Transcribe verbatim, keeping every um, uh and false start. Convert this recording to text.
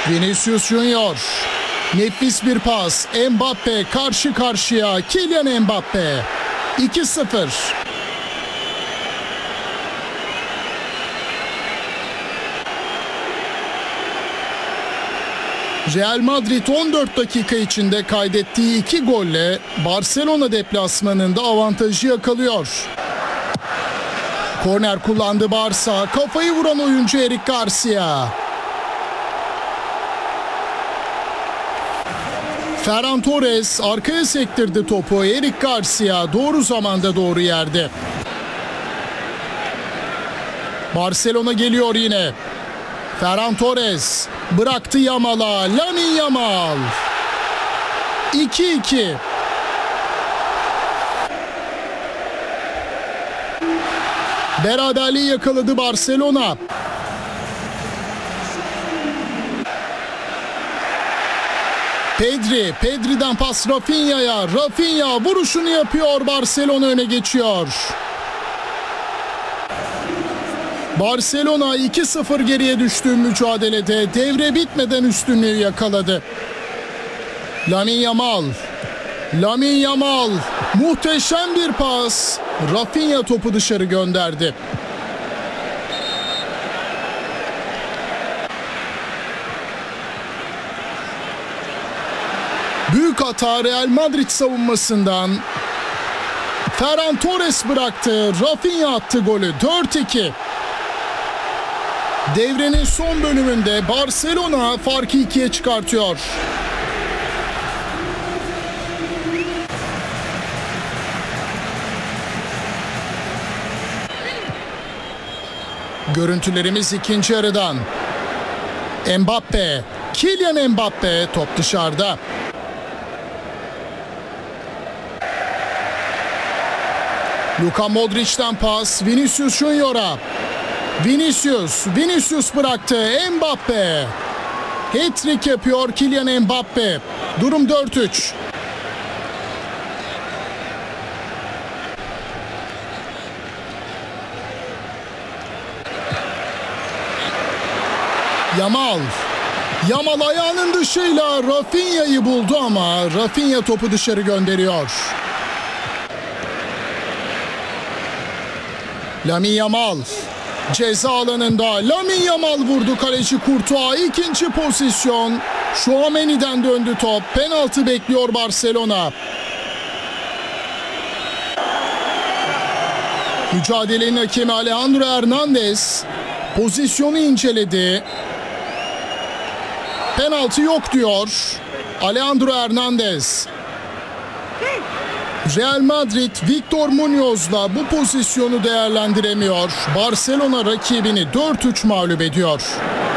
Vinicius Junior. Nefis bir pas. Mbappe karşı karşıya. Kylian Mbappe. iki sıfır. Real Madrid on dört dakika içinde kaydettiği iki golle Barcelona deplasmanında avantajı yakalıyor. Korner kullandı Barça. Kafayı vuran oyuncu Eric Garcia. Ferran Torres arkaya sektirdi topu. Eric Garcia doğru zamanda doğru yerde. Barcelona geliyor yine. Ferran Torres bıraktı Yamal'a. Lamine Yamal. iki iki. Beraberliği yakaladı Barcelona. Pedri, Pedri'den pas Rafinha'ya. Rafinha vuruşunu yapıyor. Barcelona öne geçiyor. Barcelona iki sıfır geriye düştüğü mücadelede devre bitmeden üstünlüğü yakaladı. Lamine Yamal. Lamine Yamal. Muhteşem bir pas. Rafinha topu dışarı gönderdi. Büyük hata Real Madrid savunmasından. Ferran Torres bıraktı. Rafinha attı golü. dört iki. Devrenin son bölümünde Barcelona farkı ikiye çıkartıyor. Görüntülerimiz ikinci yarıdan. Mbappe, Kylian Mbappe top dışarıda. Luka Modric'ten pas Vinicius Junior'a. Vinicius, Vinicius bıraktı. Mbappe. Hat-trick yapıyor Kylian Mbappe. Durum dört üç. Yamal. Yamal ayağının dışıyla Rafinha'yı buldu ama Rafinha topu dışarı gönderiyor. Lamine Yamal. Ceza alanında Lamine Yamal vurdu, kaleci Courtois. İkinci pozisyon. Tchouaméni'den döndü top. Penaltı bekliyor Barcelona. Mücadelenin hakemi Alejandro Hernandez pozisyonu inceledi. Penaltı yok diyor Alejandro Hernandez. Real Madrid Victor Muñoz'la bu pozisyonu değerlendiremiyor. Barcelona rakibini dört üç mağlup ediyor.